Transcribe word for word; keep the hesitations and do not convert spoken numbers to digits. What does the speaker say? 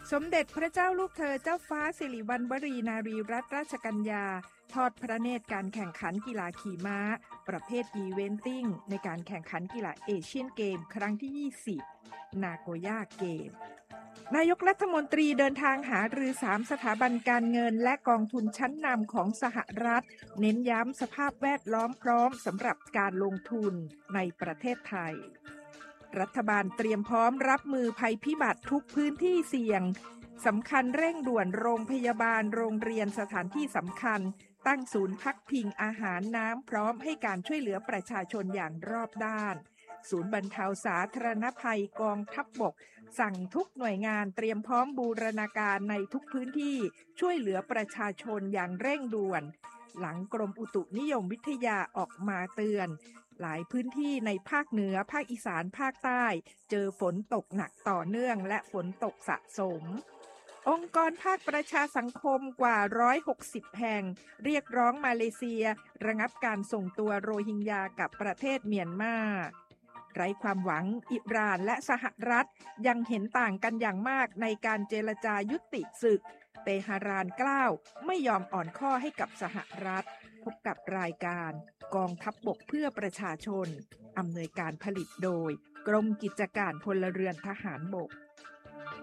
สมเด็จพระเจ้าลูกเธอเจ้าฟ้าสิริวัณวรีนารีรัตนราชกัญญาทอดพระเนตรการแข่งขันกีฬาขี่ม้าประเภทอีเวนติ้งในการแข่งขันกีฬาเอเชียนเกมครั้งที่ยี่สิบนาโกย่าเกมนายกรัฐมนตรีเดินทางหารือสามสถาบันการเงินและกองทุนชั้นนำของสหรัฐเน้นย้ำสภาพแวดล้อมพร้อมสำหรับการลงทุนในประเทศไทยรัฐบาลเตรียมพร้อมรับมือภัยพิบัติทุกพื้นที่เสี่ยงสำคัญเร่งด่วนโรงพยาบาลโรงเรียนสถานที่สำคัญตั้งศูนย์พักพิงอาหารน้ำพร้อมให้การช่วยเหลือประชาชนอย่างรอบด้านศูนย์บรรเทาสาธารณภัยกองทัพบกสั่งทุกหน่วยงานเตรียมพร้อมบูรณาการในทุกพื้นที่ช่วยเหลือประชาชนอย่างเร่งด่วนหลังกรมอุตุนิยมวิทยาออกมาเตือนหลายพื้นที่ในภาคเหนือภาคอีสานภาคใต้เจอฝนตกหนักต่อเนื่องและฝนตกสะสมองค์กรภาคประชาสังคมกว่าหนึ่งร้อยหกสิบแห่งเรียกร้องมาเลเซียระงับการส่งตัวโรฮิงญากับประเทศเมียนมาไร้ความหวังอิหร่านและสหรัฐยังเห็นต่างกันอย่างมากในการเจรจายุติศึกเตหะรานกล้าวไม่ยอมอ่อนข้อให้กับสหรัฐพบกับรายการกองทัพบกเพื่อประชาชนอำนวยการผลิตโดยกรมกิจการพลเรือนทหารบก